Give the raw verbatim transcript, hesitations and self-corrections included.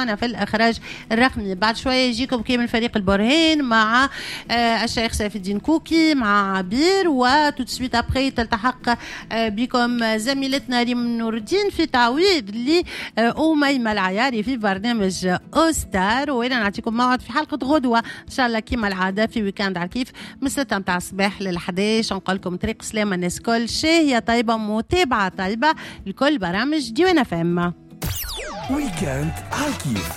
تابعونا في الإخراج الرقمي. بعد شوية يجيكم كامل فريق البرهان مع آه الشيخ سيف الدين كوكي مع عبير، وتوتسويت أبخي تلتحق آه بكم زميلتنا ريم نور الدين في تعويض لأميمة العياري في برنامج أوستار. وإلى نعطيكم موعد في حلقة غدوة إن شاء الله كما العادة في ويكاند على كيف من ستة متاع الصباح للحداش. نقول لكم طريق سلامة الناس كل شاهية طيبة متابعة طيبة لكل برامج ديوان اف ام. ويكاند على كيف.